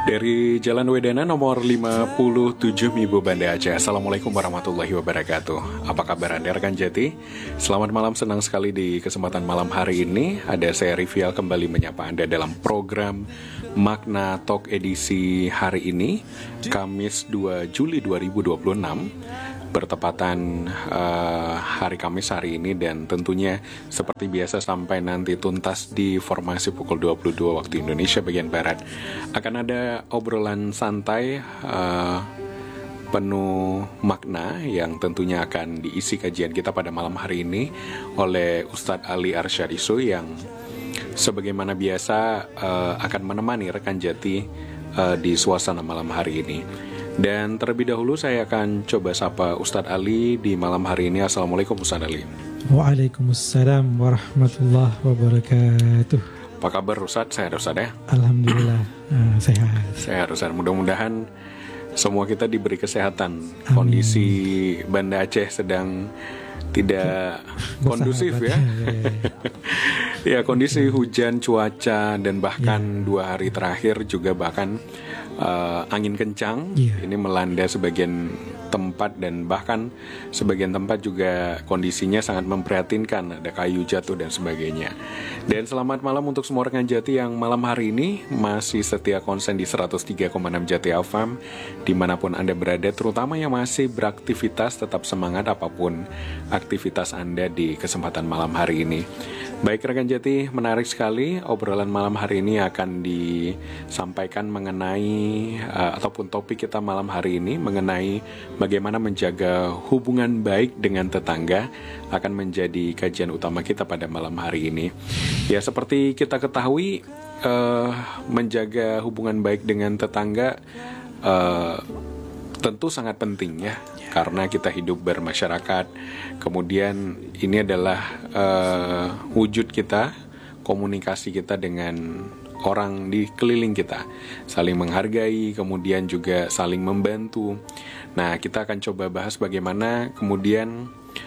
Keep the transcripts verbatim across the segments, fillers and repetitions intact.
Dari Jalan Wedana nomor lima puluh tujuh Mibo Banda Aceh. Assalamualaikum warahmatullahi wabarakatuh. Apa kabar Anda rekan Jati? Selamat malam, senang sekali di kesempatan malam hari ini ada saya Rivial kembali menyapa Anda dalam program Makna Talk edisi hari ini, Kamis dua Juli dua ribu dua puluh enam, bertepatan uh, hari Kamis hari ini, dan tentunya seperti biasa sampai nanti tuntas di formasi pukul dua puluh dua waktu Indonesia bagian Barat akan ada obrolan santai uh, penuh makna yang tentunya akan diisi kajian kita pada malam hari ini oleh Ustadz Ali Arsyadiso yang sebagaimana biasa uh, akan menemani rekan Jati uh, di suasana malam hari ini. Dan terlebih dahulu saya akan coba sapa Ustadz Ali di malam hari ini. Assalamualaikum Ustadz Ali. Waalaikumsalam warahmatullahi wabarakatuh. Apa kabar Ustadz? Sehat Ustadz ya? Alhamdulillah uh, sehat. Sehat Ustadz. Mudah-mudahan semua kita diberi kesehatan. Amin. Kondisi Banda Aceh sedang tidak kondusif ya. Ya, kondisi hujan, cuaca, dan bahkan ya. dua hari terakhir juga bahkan uh, angin kencang ya. Ini melanda sebagian tempat dan bahkan sebagian tempat juga kondisinya sangat memprihatinkan, ada kayu jatuh dan sebagainya. Dan selamat malam untuk semua rekan Jati yang malam hari ini masih setia konsen di seratus tiga koma enam Jati F M dimanapun Anda berada, terutama yang masih beraktivitas, tetap semangat apapun aktivitas Anda di kesempatan malam hari ini. Baik rekan Jati, menarik sekali obrolan malam hari ini akan disampaikan mengenai uh, ataupun topik kita malam hari ini mengenai bagaimana menjaga hubungan baik dengan tetangga akan menjadi kajian utama kita pada malam hari ini. Ya, seperti kita ketahui, uh, menjaga hubungan baik dengan tetangga uh, tentu sangat penting ya, karena kita hidup bermasyarakat. Kemudian ini adalah uh, wujud kita, komunikasi kita dengan orang di keliling kita, saling menghargai, kemudian juga saling membantu. Nah, kita akan coba bahas bagaimana kemudian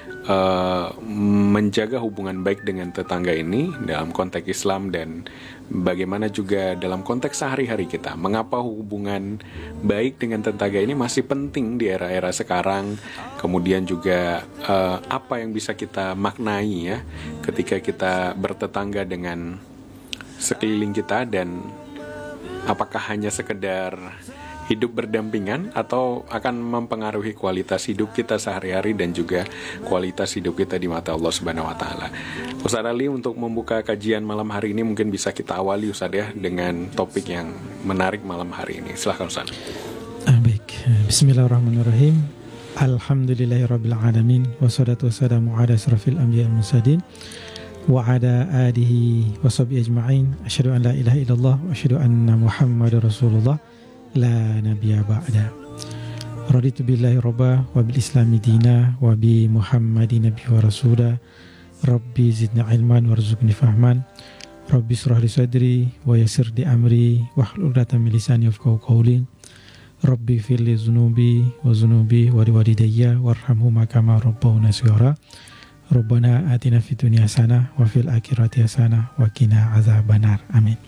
uh, menjaga hubungan baik dengan tetangga ini dalam konteks Islam, dan bagaimana juga dalam konteks sehari-hari kita. Mengapa hubungan baik dengan tetangga ini masih penting di era-era sekarang. Kemudian juga uh, apa yang bisa kita maknai ya ketika kita bertetangga dengan sekeliling kita, dan apakah hanya sekedar hidup berdampingan atau akan mempengaruhi kualitas hidup kita sehari-hari dan juga kualitas hidup kita di mata Allah Subhanahu wa taala. Ustaz Ali, untuk membuka kajian malam hari ini mungkin bisa kita awali Ustaz ya dengan topik yang menarik malam hari ini. Silakan Ustaz. Ah, baik. Bismillahirrahmanirrahim. Alhamdulillahirabbil alamin wassalatu wassalamu ala asrofil anbiya'il mursalin wa ala alihi washabihi ajma'in. Asyhadu an la ilaha illallah wa asyhadu anna Muhammadar Rasulullah la nabiyya ba'da. Raditu billahi rabba wa bil islami dina wa bi Muhammadin nabiyya wa rasula. Rabbi zidni ilman warzuqni fahman. Rabbi shrah li sadri wa yassir li amri wahlul 'uqdatam min lisani yafqahu qawli. Rabbi fir li dzunubi wa dzunubi wa liwalidayya warhamhuma kama rabbawna shighara. Rabbana atina fid dunya hasanah wa fil akhirati hasanah wa qina adzabannar. Amin.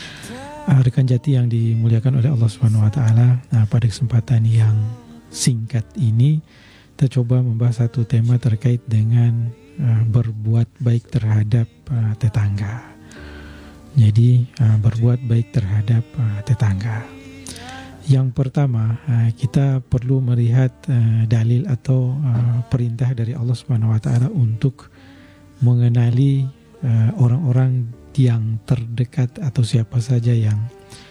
Uh, rekan Jati yang dimuliakan oleh Allah Subhanahu wa taala, nah, pada kesempatan yang singkat ini kita coba membahas satu tema terkait dengan uh, berbuat baik terhadap uh, tetangga. Jadi uh, berbuat baik terhadap uh, tetangga. Yang pertama, uh, kita perlu melihat uh, dalil atau uh, perintah dari Allah Subhanahu wa taala untuk mengenali uh, orang-orang yang terdekat atau siapa saja yang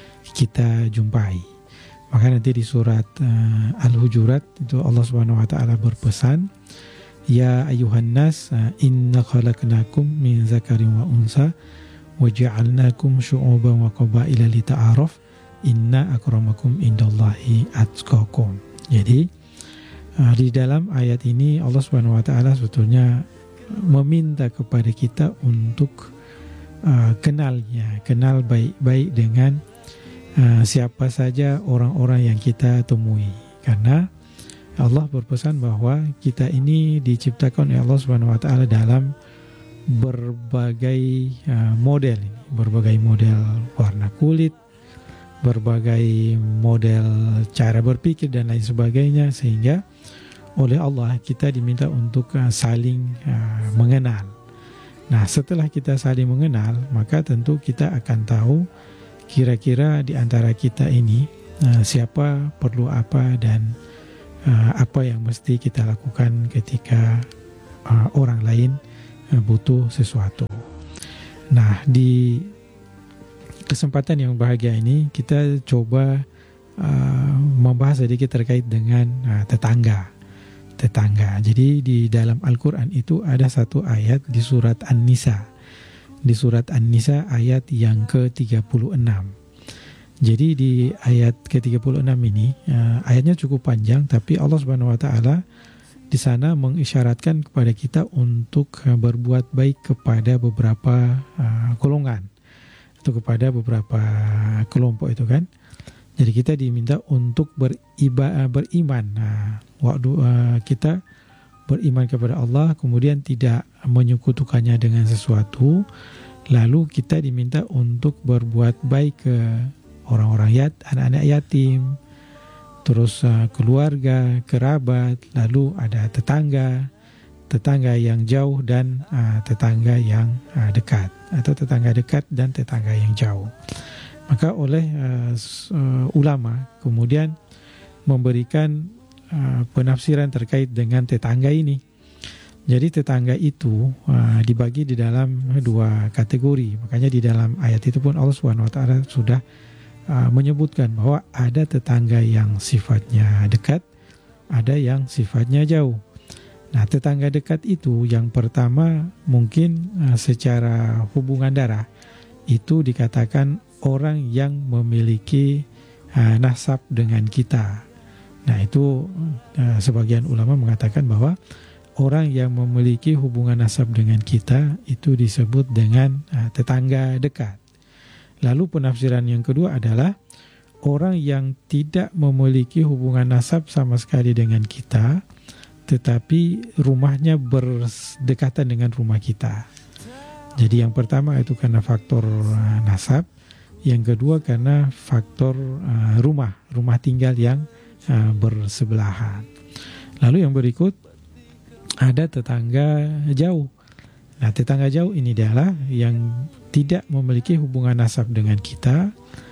kita jumpai. Maka nanti di surat uh, Al-Hujurat itu Allah Subhanahu wa taala berpesan, ya ayuhan nas uh, inna khalaqnakum min zakarin wa unsa wa ja'alnakum syu'uban wa qabaila lita'aruf inna akramakum indallahi atqakum. Jadi uh, di dalam ayat ini Allah Subhanahu wa taala sebetulnya meminta kepada kita untuk Uh, kenalnya, kenal baik-baik dengan uh, siapa saja orang-orang yang kita temui. Karena Allah berpesan bahwa kita ini diciptakan oleh Allah Subhanahu wa taala dalam berbagai uh, model ini, berbagai model warna kulit, berbagai model cara berpikir dan lain sebagainya, sehingga oleh Allah kita diminta untuk uh, saling uh, mengenal. Nah, setelah kita saling mengenal, maka tentu kita akan tahu kira-kira di antara kita ini uh, siapa perlu apa dan uh, apa yang mesti kita lakukan ketika uh, orang lain uh, butuh sesuatu. Nah, di kesempatan yang bahagia ini kita coba uh, membahas sedikit terkait dengan uh, tetangga. Tetangga. Jadi di dalam Al-Quran itu ada satu ayat di surat An-Nisa. Di surat An-Nisa ayat yang ke tiga puluh enam. Jadi di ayat ke tiga puluh enam ini uh, ayatnya cukup panjang, tapi Allah Subhanahu wa taala di sana mengisyaratkan kepada kita untuk uh, berbuat baik kepada beberapa uh, golongan atau kepada beberapa kelompok itu kan. Jadi kita diminta untuk beriba, beriman. Nah, waktu uh, kita beriman kepada Allah, kemudian tidak menyekutukannya dengan sesuatu, lalu kita diminta untuk berbuat baik ke orang-orang yat, anak-anak yatim, terus uh, keluarga, kerabat, lalu ada tetangga, tetangga yang jauh dan uh, tetangga yang uh, dekat, atau tetangga dekat dan tetangga yang jauh. Maka oleh uh, uh, ulama kemudian memberikan uh, penafsiran terkait dengan tetangga ini. Jadi tetangga itu uh, dibagi di dalam dua kategori. Makanya di dalam ayat itu pun Allah Subhanahu wa taala sudah uh, menyebutkan bahwa ada tetangga yang sifatnya dekat, ada yang sifatnya jauh. Nah, tetangga dekat itu yang pertama mungkin uh, secara hubungan darah itu dikatakan orang yang memiliki uh, nasab dengan kita. Nah, itu uh, sebagian ulama mengatakan bahwa orang yang memiliki hubungan nasab dengan kita itu disebut dengan uh, tetangga dekat. Lalu penafsiran yang kedua adalah orang yang tidak memiliki hubungan nasab sama sekali dengan kita, tetapi rumahnya berdekatan dengan rumah kita. Jadi yang pertama itu karena faktor uh, nasab, yang kedua karena faktor uh, rumah, rumah tinggal yang uh, bersebelahan. Lalu yang berikut ada tetangga jauh. Nah, tetangga jauh ini adalah yang tidak memiliki hubungan nasab dengan kita.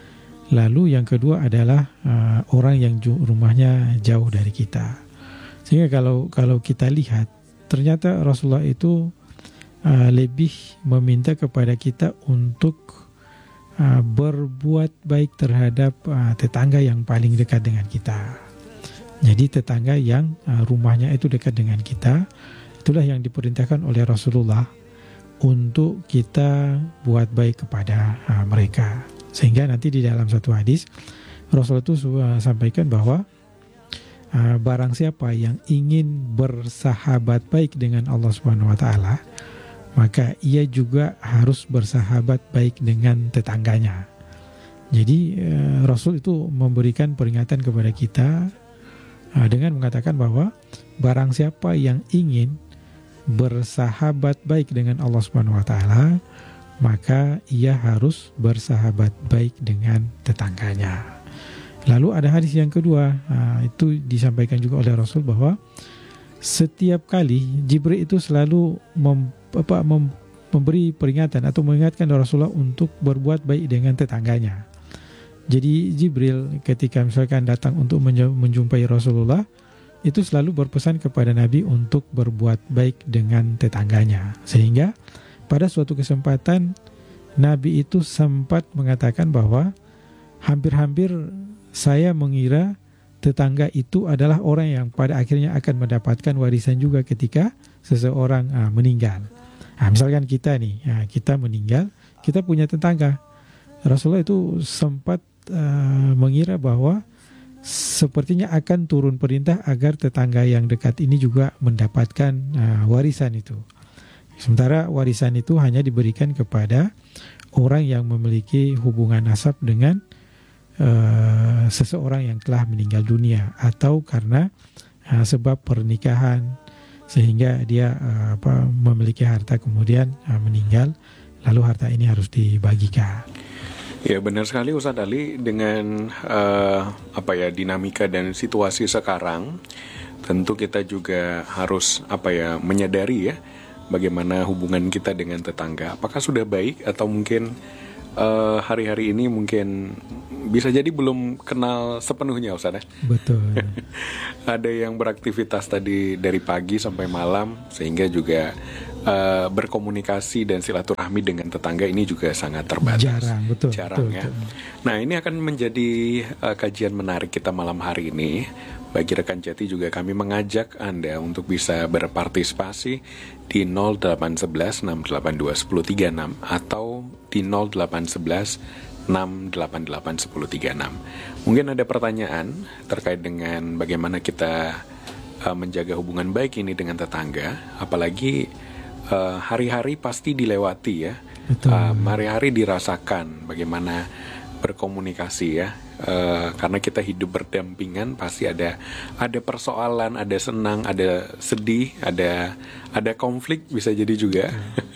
Lalu yang kedua adalah uh, orang yang ju- rumahnya jauh dari kita. Sehingga kalau kalau kita lihat, ternyata Rasulullah itu uh, lebih meminta kepada kita untuk Uh, berbuat baik terhadap uh, tetangga yang paling dekat dengan kita. Jadi tetangga yang uh, rumahnya itu dekat dengan kita, itulah yang diperintahkan oleh Rasulullah untuk kita buat baik kepada uh, mereka. Sehingga nanti di dalam satu hadis Rasulullah itu uh, sampaikan bahwa uh, barang siapa yang ingin bersahabat baik dengan Allah Subhanahu wa taala, maka ia juga harus bersahabat baik dengan tetangganya. Jadi eh, Rasul itu memberikan peringatan kepada kita eh, dengan mengatakan bahwa barang siapa yang ingin bersahabat baik dengan Allah Subhanahu wa taala, maka ia harus bersahabat baik dengan tetangganya. Lalu ada hadis yang kedua, eh, itu disampaikan juga oleh Rasul bahwa setiap kali Jibril itu selalu mem apa, mem, memberi peringatan atau mengingatkan Rasulullah untuk berbuat baik dengan tetangganya. Jadi Jibril ketika misalkan datang untuk menjumpai Rasulullah, itu selalu berpesan kepada Nabi untuk berbuat baik dengan tetangganya. Sehingga pada suatu kesempatan Nabi itu sempat mengatakan bahwa hampir-hampir saya mengira tetangga itu adalah orang yang pada akhirnya akan mendapatkan warisan juga ketika seseorang uh, meninggal. Nah, misalkan kita nih, ya, kita meninggal, kita punya tetangga. Rasulullah itu sempat uh, mengira bahwa sepertinya akan turun perintah agar tetangga yang dekat ini juga mendapatkan uh, warisan itu. Sementara warisan itu hanya diberikan kepada orang yang memiliki hubungan nasab dengan uh, seseorang yang telah meninggal dunia, atau karena uh, sebab pernikahan, sehingga dia uh, apa, memiliki harta kemudian uh, meninggal, lalu harta ini harus dibagikan. Ya benar sekali Ustadz Ali, dengan uh, apa ya dinamika dan situasi sekarang, tentu kita juga harus apa ya menyadari ya bagaimana hubungan kita dengan tetangga. Apakah sudah baik atau mungkin uh, hari-hari ini mungkin bisa jadi belum kenal sepenuhnya Ustaz ya? Betul. Ada yang beraktivitas tadi dari pagi sampai malam, sehingga juga uh, berkomunikasi dan silaturahmi dengan tetangga ini juga sangat terbatas. Jarang, betul. Jarang betul, ya. betul. Nah ini akan menjadi uh, kajian menarik kita malam hari ini. Bagi rekan Jati juga kami mengajak Anda untuk bisa berpartisipasi di nol delapan satu satu enam delapan dua satu nol tiga enam atau di nol delapan satu satu enam delapan delapan satu nol tiga enam. Mungkin ada pertanyaan terkait dengan bagaimana kita uh, menjaga hubungan baik ini dengan tetangga, apalagi uh, hari-hari pasti dilewati ya. Uh, hari-hari dirasakan bagaimana berkomunikasi ya. Uh, karena kita hidup berdampingan, pasti ada ada persoalan, ada senang, ada sedih, ada ada konflik bisa jadi juga.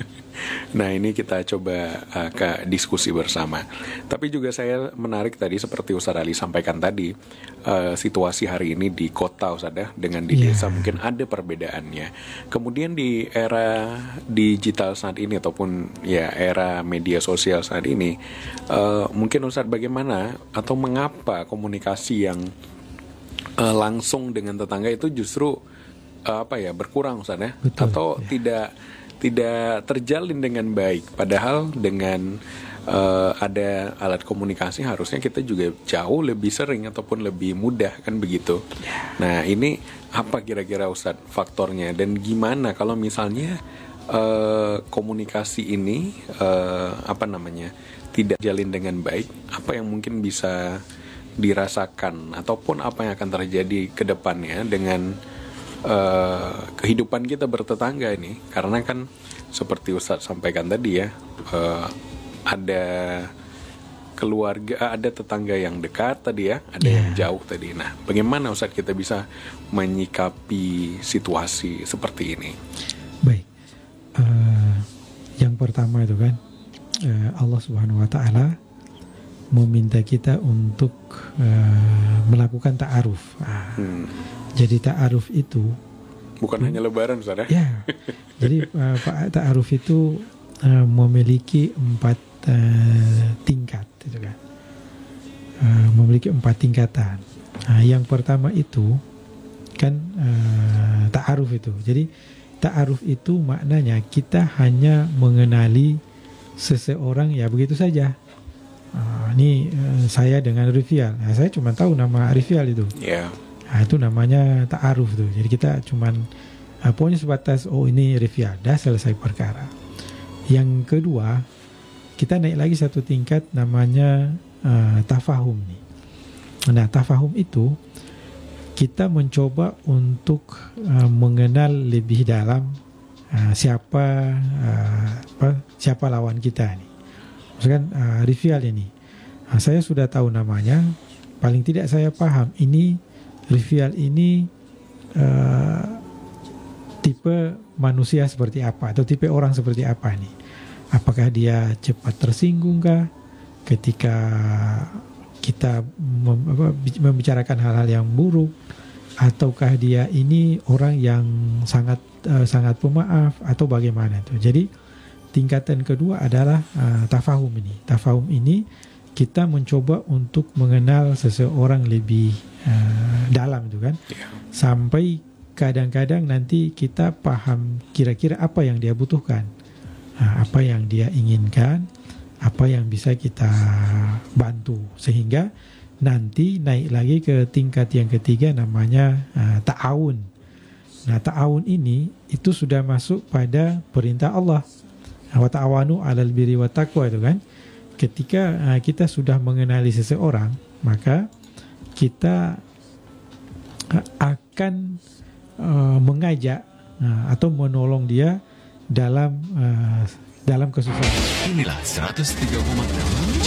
Nah ini kita coba uh, ke diskusi bersama. Tapi juga saya menarik tadi seperti Ustaz Ali sampaikan tadi, uh, situasi hari ini di kota Ustaz ya, dengan di yeah. desa mungkin ada perbedaannya. Kemudian di era digital saat ini ataupun ya era media sosial saat ini, uh, mungkin Ustaz bagaimana atau mengapa komunikasi yang uh, langsung dengan tetangga itu justru uh, apa ya berkurang Ustaz ya? Betul, atau ya. tidak tidak terjalin dengan baik, padahal dengan uh, ada alat komunikasi harusnya kita juga jauh lebih sering ataupun lebih mudah kan begitu. Nah ini apa kira-kira Ustadz faktornya, dan gimana kalau misalnya uh, komunikasi ini uh, apa namanya tidak jalin dengan baik, apa yang mungkin bisa dirasakan ataupun apa yang akan terjadi ke depannya dengan Uh, kehidupan kita bertetangga ini, karena kan seperti Ustadz sampaikan tadi ya, uh, ada keluarga, ada tetangga yang dekat tadi ya, ada yeah. yang jauh tadi. Nah, bagaimana Ustadz kita bisa menyikapi situasi seperti ini? Baik, uh, yang pertama itu kan uh, Allah Subhanahu Wa Taala meminta kita untuk uh, melakukan ta'aruf. Ah. Hmm. Jadi ta'aruf itu bukan hmm, hanya lebaran Ustaz ya? Ya. Jadi uh, ta'aruf itu uh, memiliki empat uh, tingkat gitu kan. Uh, memiliki empat tingkatan. Nah, yang pertama itu kan uh, ta'aruf itu. Jadi ta'aruf itu maknanya kita hanya mengenali seseorang ya begitu saja. Uh, ini uh, saya dengan Rifial. Nah, saya cuma tahu nama Rifial itu. Iya. Yeah. Nah, itu namanya ta'aruf tuh. Jadi kita cuman uh, pokoknya sebatas oh ini Rifial, dah selesai perkara. Yang kedua, kita naik lagi satu tingkat namanya uh, tafahum nih. Nah, tafahum itu kita mencoba untuk uh, mengenal lebih dalam uh, siapa uh, apa, siapa lawan kita nih. Misalkan uh, Rifial ini, uh, saya sudah tahu namanya, paling tidak saya paham ini Rifial ini uh, tipe manusia seperti apa atau tipe orang seperti apa nih? Apakah dia cepat tersinggung kah ketika kita mem, apa, membicarakan hal-hal yang buruk, ataukah dia ini orang yang sangat uh, sangat pemaaf atau bagaimana tuh? Jadi tingkatan kedua adalah uh, tafahum ini. Tafahum ini kita mencoba untuk mengenal seseorang lebih uh, dalam itu kan, yeah. Sampai kadang-kadang nanti kita paham kira-kira apa yang dia butuhkan, uh, apa yang dia inginkan, apa yang bisa kita bantu, sehingga nanti naik lagi ke tingkat yang ketiga namanya uh, ta'awun. Nah, ta'awun ini itu sudah masuk pada perintah Allah, wa ta'awanu 'alal birri wat taqwa itu kan. Ketika uh, kita sudah mengenali seseorang, maka kita uh, akan uh, mengajak uh, atau menolong dia dalam uh, dalam kesusahan. Inilah seratus tiga koma enam